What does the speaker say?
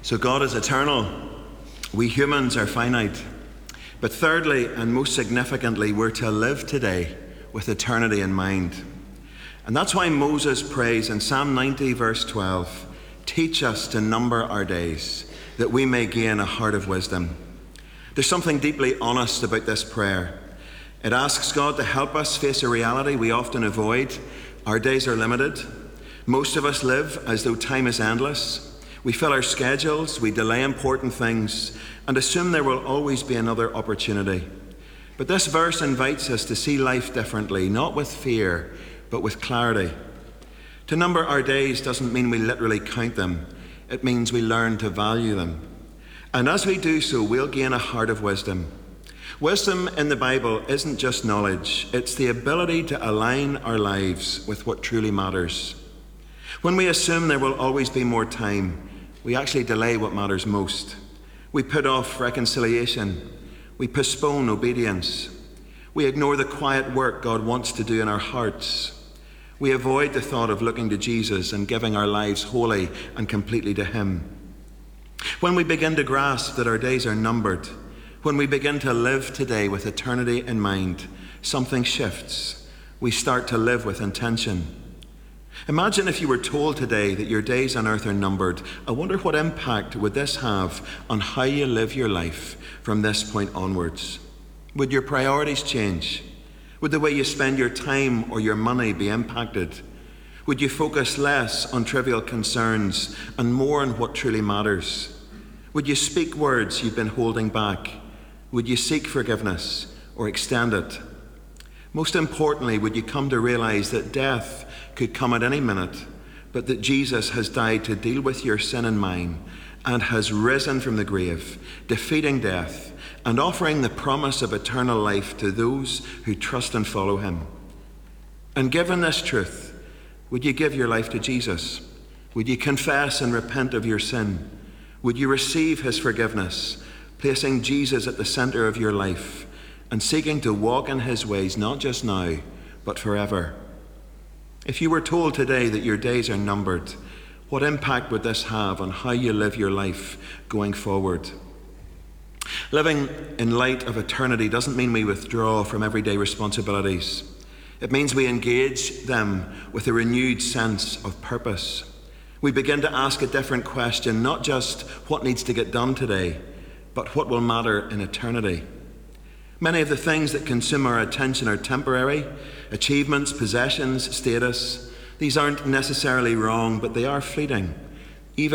So God is eternal. We humans are finite. But thirdly, and most significantly, we're to live today with eternity in mind. And that's why Moses prays in Psalm 90, verse 12, "Teach us to number our days, that we may gain a heart of wisdom." There's something deeply honest about this prayer. It asks God to help us face a reality we often avoid. Our days are limited. Most of us live as though time is endless. We fill our schedules, we delay important things, and assume there will always be another opportunity. But this verse invites us to see life differently, not with fear, but with clarity. To number our days doesn't mean we literally count them. It means we learn to value them. And as we do so, we'll gain a heart of wisdom. Wisdom in the Bible isn't just knowledge, it's the ability to align our lives with what truly matters. When we assume there will always be more time, we actually delay what matters most. We put off reconciliation. We postpone obedience. We ignore the quiet work God wants to do in our hearts. We avoid the thought of looking to Jesus and giving our lives wholly and completely to Him. When we begin to grasp that our days are numbered, when we begin to live today with eternity in mind, something shifts. We start to live with intention. Imagine if you were told today that your days on earth are numbered. I wonder what impact would this have on how you live your life from this point onwards? Would your priorities change? Would the way you spend your time or your money be impacted? Would you focus less on trivial concerns and more on what truly matters? Would you speak words you've been holding back? Would you seek forgiveness or extend it? Most importantly, would you come to realize that death could come at any minute, but that Jesus has died to deal with your sin and mine and has risen from the grave, defeating death and offering the promise of eternal life to those who trust and follow Him? And given this truth, would you give your life to Jesus? Would you confess and repent of your sin? Would you receive His forgiveness, placing Jesus at the center of your life and seeking to walk in His ways, not just now, but forever? If you were told today that your days are numbered, what impact would this have on how you live your life going forward? Living in light of eternity doesn't mean we withdraw from everyday responsibilities. It means we engage them with a renewed sense of purpose. We begin to ask a different question, not just what needs to get done today, but what will matter in eternity. Many of the things that consume our attention are temporary: achievements, possessions, status. These aren't necessarily wrong, but they are fleeting.